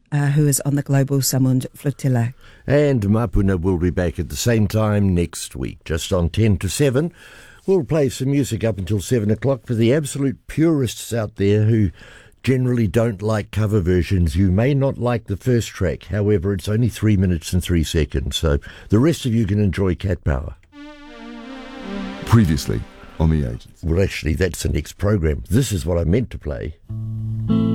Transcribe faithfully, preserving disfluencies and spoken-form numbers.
uh, who is on the Global Samund Flotilla. And Mapuna will be back at the same time next week, just on ten to seven. We'll play some music up until seven o'clock for the absolute purists out there who generally don't like cover versions. You may not like the first track, however, it's only three minutes and three seconds, so the rest of you can enjoy Cat Power. Previously on The Agents. Well, actually, that's the next program. This is what I meant to play.